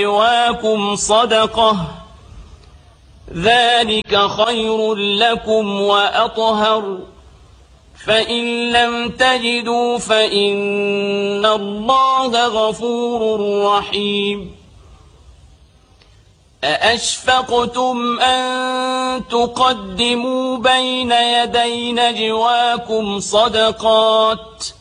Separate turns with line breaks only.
نجواكم صدقة ذلك خير لكم وأطهر فإن لم تجدوا فإن الله غفور رحيم أأشفقتم أن تقدموا بين يدي نجواكم صدقات